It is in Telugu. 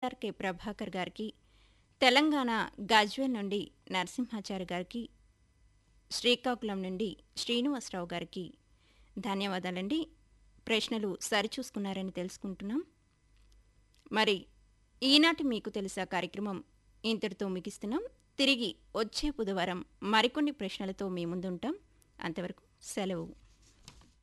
ఎస్ఆర్కే ప్రభాకర్ గారికి, తెలంగాణ గజ్వేల్ నుండి నరసింహాచారి గారికి, శ్రీకాకుళం నుండి శ్రీనివాసరావు గారికి ధన్యవాదాలండి. ప్రశ్నలు సరిచూసుకున్నారని తెలుసుకుంటున్నాం. మరి ఈనాటి మీకు తెలుసా కార్యక్రమం ఇంతటితో ముగిస్తున్నాం. తిరిగి వచ్చే బుధవారం మరికొన్ని ప్రశ్నలతో మీ ముందుంటాం. అంతవరకు సెలవు.